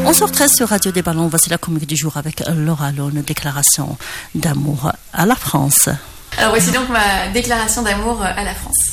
11h13 sur Radio des Ballons, voici la chronique du jour avec Laura Lone, déclaration d'amour à la France. Alors voici donc ma déclaration d'amour à la France.